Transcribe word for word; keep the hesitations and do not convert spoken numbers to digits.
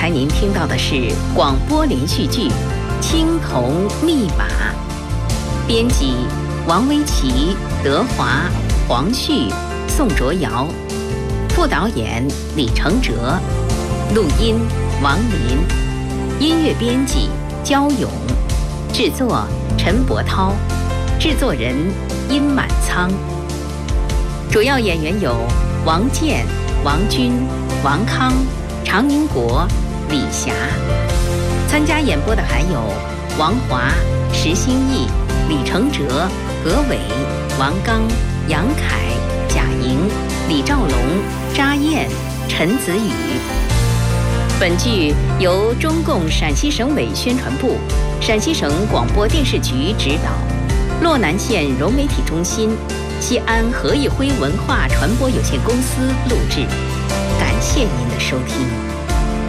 才您听到的是广播连续剧《青铜密码》，编辑王维琪、德华、黄旭、宋卓瑶，副导演李承哲，录音王林，音乐编辑焦勇，制作陈伯涛，制作人殷满仓。主要演员有王健、王军、王康、常宁国、李霞。参加演播的还有王华、石兴义、李承哲、葛伟、王刚、杨凯、贾莹、李兆龙、查燕、陈子宇。本剧由中共陕西省委宣传部、陕西省广播电视局指导，洛南县融媒体中心、西安何以辉文化传播有限公司录制。感谢您的收听。